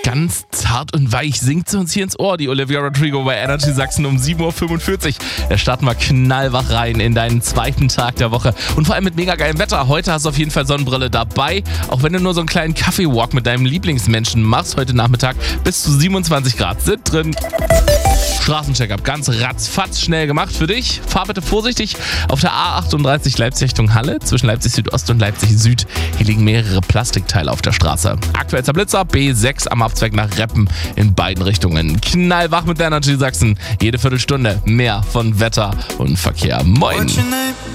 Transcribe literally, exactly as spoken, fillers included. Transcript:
Ganz zart und weich singt sie uns hier ins Ohr, die Olivia Rodrigo bei Energy Sachsen um sieben Uhr fünfundvierzig. Da starten wir knallwach rein in deinen zweiten Tag der Woche. Und vor allem mit mega geilem Wetter. Heute hast du auf jeden Fall Sonnenbrille dabei. Auch wenn du nur so einen kleinen Kaffeewalk mit deinem Lieblingsmenschen machst, heute Nachmittag bis zu siebenundzwanzig Grad sind drin. Straßencheckup, ganz ratzfatz schnell gemacht für dich. Fahr bitte vorsichtig auf der A achtunddreißig Leipzig Richtung Halle zwischen Leipzig Südost und Leipzig Süd. Hier liegen mehrere Plastikteile auf der Straße. Aktuellster Blitzer B sechs am Abzweig nach Reppen in beiden Richtungen. Knallwach mit der Energy Sachsen. Jede Viertelstunde mehr von Wetter und Verkehr. Moin!